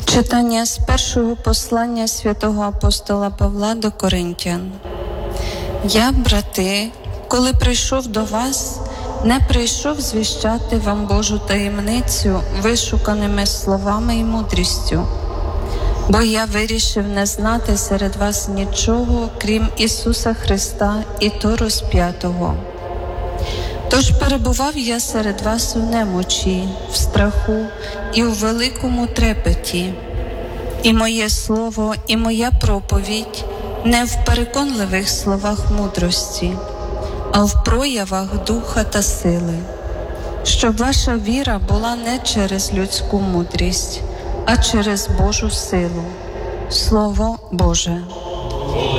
Читання з першого послання святого апостола Павла до Коринтян. Я, брати, коли прийшов до вас, не прийшов звіщати вам Божу таємницю вишуканими словами і мудрістю, бо я вирішив не знати серед вас нічого, крім Ісуса Христа і то розп'ятого. Тож перебував я серед вас у немочі, в страху і у великому трепеті. І моє слово, і моя проповідь не в переконливих словах мудрості, а в проявах духа та сили, щоб ваша віра була не через людську мудрість, а через Божу силу. Слово Боже.